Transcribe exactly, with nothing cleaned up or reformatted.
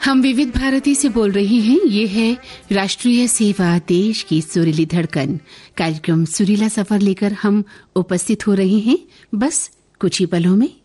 हम विविध भारती से बोल रहे हैं। ये है राष्ट्रीय सेवा, देश की सुरीली धड़कन। कार्यक्रम सुरीला सफर लेकर हम उपस्थित हो रहे हैं बस कुछ ही पलों में।